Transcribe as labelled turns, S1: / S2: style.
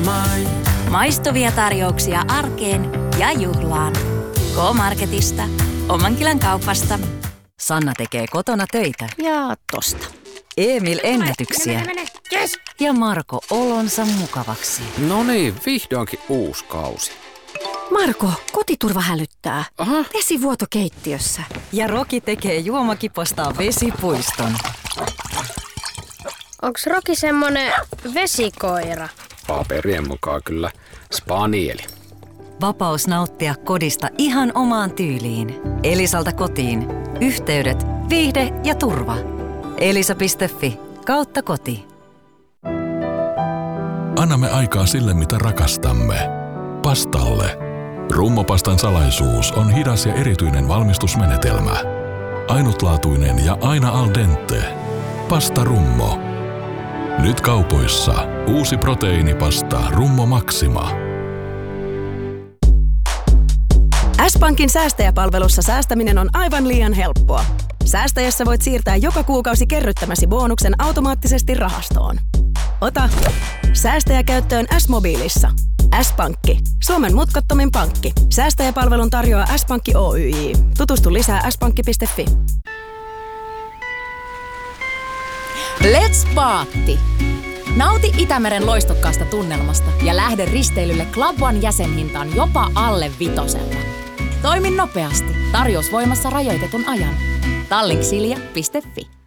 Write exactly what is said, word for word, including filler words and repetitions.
S1: main.
S2: Maistuvia tarjouksia arkeen ja juhlaan. K-Marketista. Omankylän kaupasta.
S3: Sanna tekee kotona töitä.
S4: Ja tosta.
S3: Emil ennätyksiä.
S4: Mene, mene, mene. Yes.
S3: Ja Marko olonsa mukavaksi.
S5: No niin, vihdoinkin uusi kausi.
S4: Marko, kotiturva hälyttää.
S5: Aha.
S4: Vesivuoto keittiössä.
S3: Ja Roki tekee juomakipostaan vesipuiston.
S6: Onks Roki semmonen vesikoira?
S5: Paperien mukaan kyllä spanieli.
S3: Vapaus nauttia kodista ihan omaan tyyliin. Elisalta kotiin. Yhteydet, viihde ja turva. Elisa piste fi kautta koti.
S7: Annamme aikaa sille, mitä rakastamme. Pastalle. Rummopastan salaisuus on hidas ja erityinen valmistusmenetelmä. Ainutlaatuinen ja aina al dente. Pasta Rummo. Nyt kaupoissa uusi proteiinipasta Rummo Maxima.
S8: S-Pankin säästäjäpalvelussa säästäminen on aivan liian helppoa. Säästäjässä voit siirtää joka kuukausi kerryttämäsi bonuksen automaattisesti rahastoon. Ota säästäjäkäyttöön S-mobiilissa. S-Pankki. Suomen mutkattomin pankki. Säästäjäpalvelun tarjoaa S-Pankki Oyj. Tutustu lisää s pankki piste fi.
S9: Let's Paatti! Nauti Itämeren loistokkaasta tunnelmasta ja lähde risteilylle Club One jäsenhintaan jopa alle vitosella. Toimi nopeasti. Tarjous voimassa rajoitetun ajan. Tallink silja piste fi